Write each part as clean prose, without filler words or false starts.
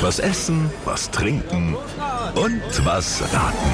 Was essen, was trinken und was raten.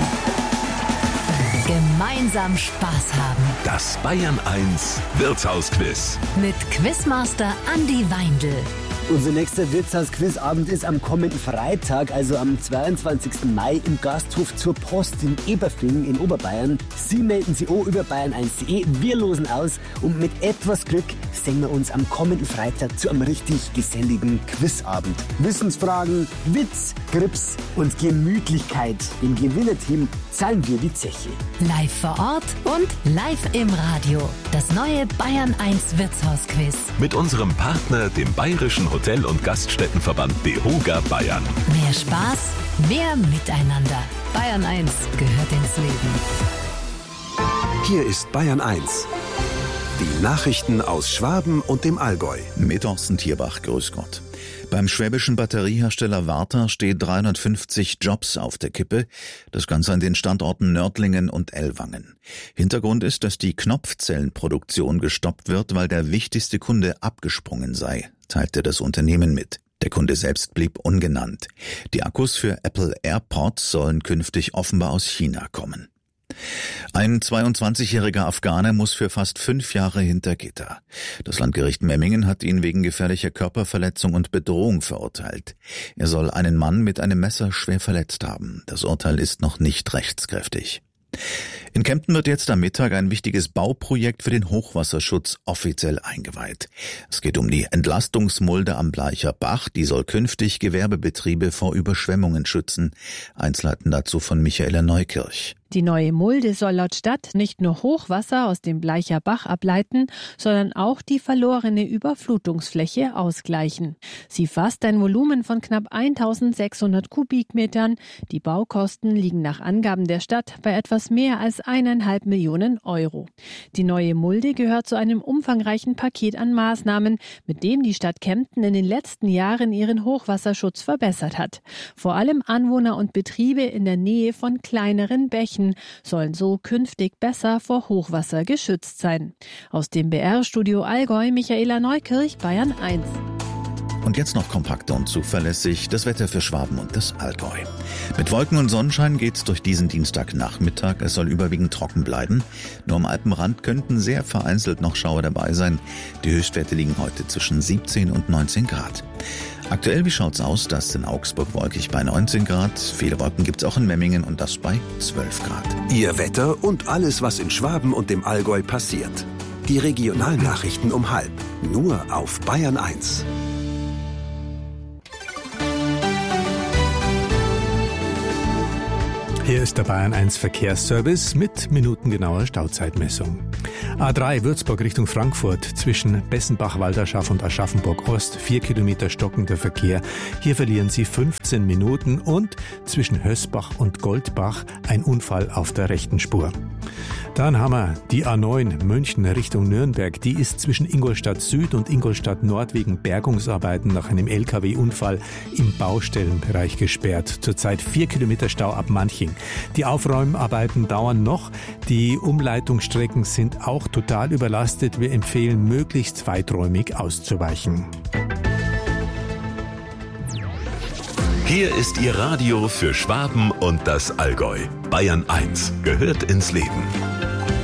Gemeinsam Spaß haben. Das Bayern 1 Wirtshausquiz. Mit Quizmaster Andi Weindl. Unser nächster Wirtshaus-Quizabend ist am kommenden Freitag, also am 22. Mai im Gasthof zur Post in Eberfing in Oberbayern. Sie melden sich auch über bayern1.de, wir losen aus und mit etwas Glück sehen wir uns am kommenden Freitag zu einem richtig geselligen Quizabend. Wissensfragen, Witz, Grips und Gemütlichkeit. Im Gewinnerteam zahlen wir die Zeche. Live vor Ort und live im Radio. Das neue Bayern 1 Wirtshausquiz. Mit unserem Partner, dem Bayerischen Hotel- und Gaststättenverband DEHOGA Bayern. Mehr Spaß, mehr Miteinander. Bayern 1 gehört ins Leben. Hier ist Bayern 1. Die Nachrichten aus Schwaben und dem Allgäu. Mit Thorsten Tierbach, grüß Gott. Beim schwäbischen Batteriehersteller Warta stehen 350 Jobs auf der Kippe. Das Ganze an den Standorten Nördlingen und Ellwangen. Hintergrund ist, dass die Knopfzellenproduktion gestoppt wird, weil der wichtigste Kunde abgesprungen sei, teilte das Unternehmen mit. Der Kunde selbst blieb ungenannt. Die Akkus für Apple AirPods sollen künftig offenbar aus China kommen. Ein 22-jähriger Afghaner muss für fast 5 Jahre hinter Gitter. Das Landgericht Memmingen hat ihn wegen gefährlicher Körperverletzung und Bedrohung verurteilt. Er soll einen Mann mit einem Messer schwer verletzt haben. Das Urteil ist noch nicht rechtskräftig. In Kempten wird jetzt am Mittag ein wichtiges Bauprojekt für den Hochwasserschutz offiziell eingeweiht. Es geht um die Entlastungsmulde am Bleicher Bach. Die soll künftig Gewerbebetriebe vor Überschwemmungen schützen. Einzelheiten dazu von Michaela Neukirch. Die neue Mulde soll laut Stadt nicht nur Hochwasser aus dem Bleicher Bach ableiten, sondern auch die verlorene Überflutungsfläche ausgleichen. Sie fasst ein Volumen von knapp 1600 Kubikmetern. Die Baukosten liegen nach Angaben der Stadt bei etwas mehr als 1,5 Millionen Euro. Die neue Mulde gehört zu einem umfangreichen Paket an Maßnahmen, mit dem die Stadt Kempten in den letzten Jahren ihren Hochwasserschutz verbessert hat. Vor allem Anwohner und Betriebe in der Nähe von kleineren Bächen sollen so künftig besser vor Hochwasser geschützt sein. Aus dem BR-Studio Allgäu, Michaela Neukirch, Bayern 1. Und jetzt noch kompakter und zuverlässig das Wetter für Schwaben und das Allgäu. Mit Wolken und Sonnenschein geht's durch diesen Dienstagnachmittag. Es soll überwiegend trocken bleiben. Nur am Alpenrand könnten sehr vereinzelt noch Schauer dabei sein. Die Höchstwerte liegen heute zwischen 17 und 19 Grad. Aktuell, wie schaut's aus? Das ist in Augsburg wolkig bei 19 Grad. Viele Wolken gibt's auch in Memmingen und das bei 12 Grad. Ihr Wetter und alles, was in Schwaben und dem Allgäu passiert. Die Regionalnachrichten um 12:30. Nur auf Bayern 1. Hier ist der Bayern 1 Verkehrsservice mit minutengenauer Stauzeitmessung. A3 Würzburg Richtung Frankfurt zwischen Bessenbach-Walderschaff und Aschaffenburg-Ost 4 Kilometer stockender Verkehr. Hier verlieren Sie 15 Minuten und zwischen Hösbach und Goldbach ein Unfall auf der rechten Spur. Dann haben wir die A9 München Richtung Nürnberg. Die ist zwischen Ingolstadt Süd und Ingolstadt Nord wegen Bergungsarbeiten nach einem LKW-Unfall im Baustellenbereich gesperrt. Zurzeit 4 Kilometer Stau ab Manching. Die Aufräumarbeiten dauern noch. Die Umleitungsstrecken sind auch total überlastet. Wir empfehlen, möglichst weiträumig auszuweichen. Hier ist Ihr Radio für Schwaben und das Allgäu. Bayern 1 gehört ins Leben.